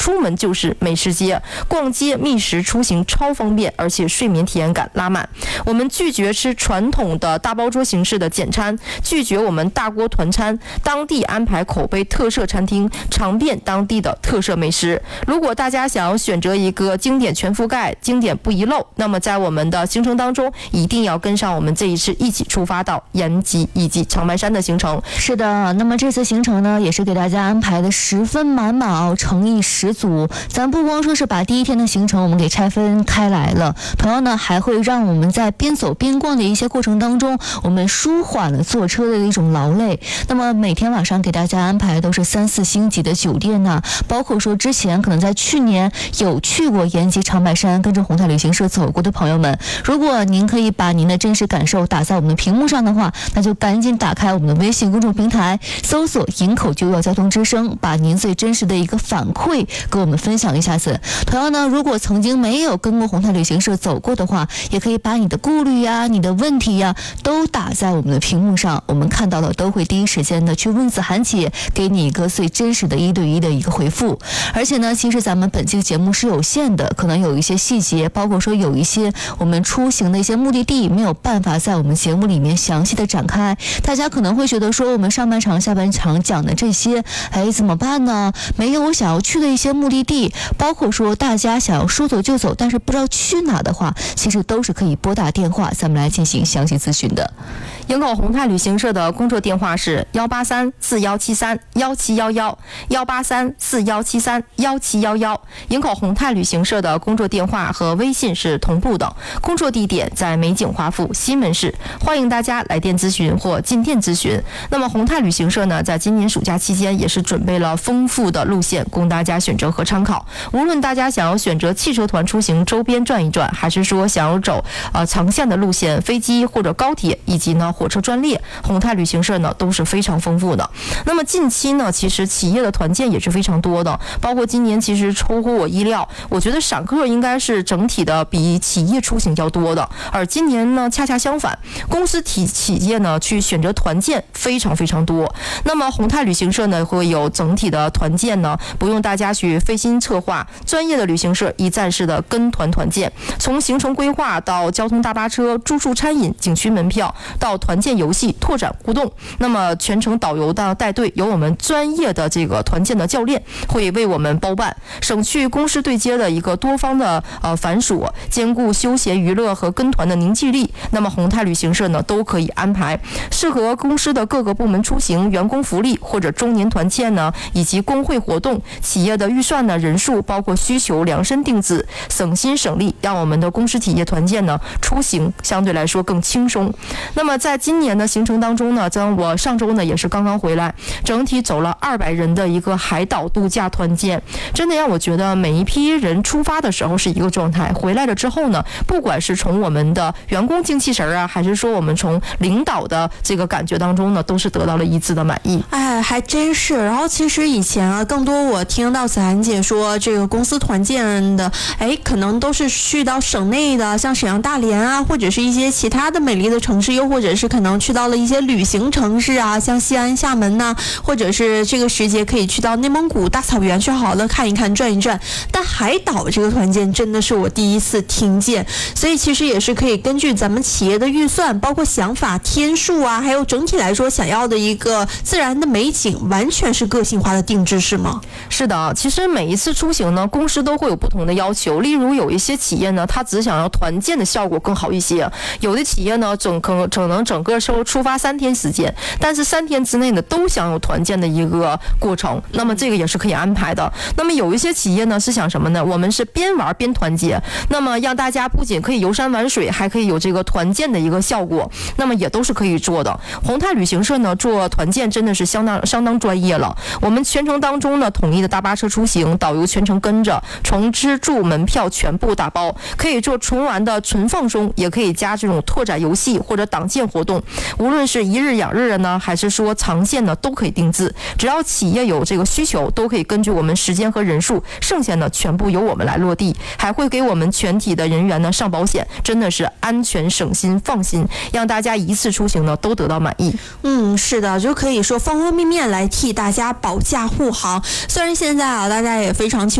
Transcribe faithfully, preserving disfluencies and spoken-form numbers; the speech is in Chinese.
出门就是美食街，逛街觅食出行超方便，而且睡眠体验感拉满。我们拒绝吃传统的大包桌形式的简餐，拒绝我们大锅团餐，当地安排口碑特色餐厅，尝遍当地的特色美食。如果大家想要选择一个经典全覆盖、经典不遗漏，那么在我们的行程当中一定要跟上我们这一次一起出发到延吉以及长白山的行程。 是的，那么这次行程呢也是给大家安排的十分满满哦，诚意十足。咱不光说是把第一天的行程我们给拆分开来了，同样呢还会让我们在边走边逛的一些过程当中，我们舒缓了坐车的一种劳累。那么每天晚上给大家安排的都是三四星级的酒店呐、啊，包括说之前可能在去年有去过延吉长白山跟着宏泰旅行社走过的朋友们，如果您可以把您的真实感受打在我们的屏幕上的话，那就赶紧打开我们的微信公众平台，搜索营口就要交通之声，把您最真实的一个反馈跟我们分享一下子。同样呢，如果曾经没有跟过宏泰旅行社走过的话，也可以把你的顾虑呀、你的问题呀都打在我们的屏幕上，我们看到了都会第一时间的去问字涵解，给你一个最真实的一对一的一个回复。而且呢，其实咱们本期节目是有限的，可能有一些细节，包括说有一些我们出行的一些目的地没有办法在我们节目里面详细的展开。大家可能会觉得说，我们上半场下半场讲的这些，哎，怎么办呢？没有我想要去的一些目的地，包括说大家想要说走就走，但是不知道去哪的话，其实都是可以拨打电话咱们来进行详细咨询的。 营口宏泰旅行社的工作电话是幺八三四幺七三幺七幺幺幺八三四幺七三幺七幺幺。营口宏泰旅行社的工作电话和微信是同步的，工作地点在美景华府西门市，欢迎大家来电咨询或进店咨询。那么宏泰旅行社呢，在今年暑假期间也是准备了丰富的路线供大家选择和参考。无论大家想要选择汽车团出行周边转一转，还是说想要走呃长线的路线，飞机或者高铁以及呢火车专列，宏泰旅行社呢都是非常丰富的。那么近期呢，其实企业的团建也是非常多的，包括今年其实出乎我意料，我觉得散客应该是整体的比企业出行要多的，而今年呢恰恰相反，公司体企业呢去选择团建非常非常多。那么宏泰旅行社呢会有整体的团建呢，不用大家去费心策划，专业的旅行社一站式的跟团团建，从行程规划到交通大巴车、住宿餐饮、景区门票到团建游戏、拓展互动，那么全程导游的带队，由我们专业的这个团建的教练会为我们包办，省去公司对接的一个多方的呃繁琐，兼顾休闲娱乐和跟团的凝聚力。那么宏泰旅行社呢都可以安排适合公司的各个部门出行、员工福利或者周年团建呢，以及工会活动，企业的预算呢、人数包括需求量身定制，省心省力，让我们的公司企业团建呢出行相对来说更轻松。那么在今年的行程当中呢，咱我上周呢也是刚刚回来，整体走了二百人的一个海岛度假团建，真的让我觉得每一批人出发的时候是一个状态，回来了之后呢，不管是从我们的员工精气神啊，还是说我们从领导的这个感觉当中呢，都是得到了一致的满意。 哎，还真是。然后其实以前啊，更多我听到子涵姐说，这个公司团建的，哎，可能都是去到省内的，像沈阳、大连啊，或者是一些其他的美丽的城市，又或者是可能去到了一些旅行城市啊，像西安、厦门呐、啊，或者是这个时节可以去到内蒙古大草原去好了看一看、转一转。但海岛这个团建真的是我第一次听见，所以其实也是可以根据咱们企业的预算，包括想法、天数啊，还有整体来说想要的一个自然的美景，完全是个性化的定制，是吗？ 是的，其实每一次出行呢，公司都会有不同的要求。例如有一些企业呢，它只想要团建的效果更好一些；有的企业呢，整可可能整个收出发三天时间，但是三天之内呢，都想有团建的一个过程。那么这个也是可以安排的。那么有一些企业呢，是想什么呢？我们是边玩边团建，那么让大家不仅可以游山玩水，还可以有这个团建的一个效果，那么也都是可以做的。宏泰旅行社呢，做团建真的是相当相当专业了。我们全程当中呢，统一的大巴车出行，导游全程跟着，从吃住门票全部打包，可以做纯玩的纯放松，也可以加这种拓展游戏或者党建活动。无论是一日两日呢，还是说长线呢，都可以定制。只要企业有这个需求，都可以根据我们时间和人数，剩下呢全部由我们来落地，还会给我们全体的人员呢上保险，真的是安全省心放心，让大家一次出行呢都得到满意。 嗯，是的，就可以说方方面面来替大家保驾护航。虽然现在啊，大家也非常